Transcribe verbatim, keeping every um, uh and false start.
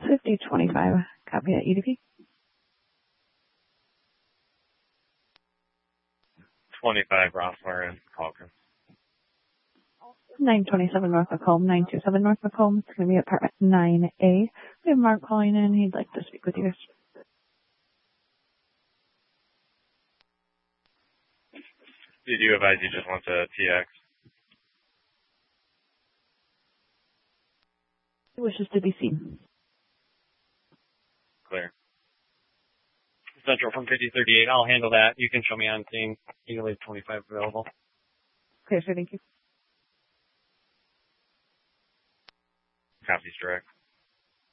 fifty twenty-five, copy at E D P. twenty-five Rossler and Calkins. nine twenty-seven North Macomb, nine two seven North Macomb. It's going to be apartment nine A. We have Mark calling in. He'd like to speak with you. Did you advise you just want to T X? He wishes to be seen. Clear. Central from fifty thirty-eight. I'll handle that. You can show me on scene. You can leave twenty-five available. Clear, sir. Thank you. Copies direct.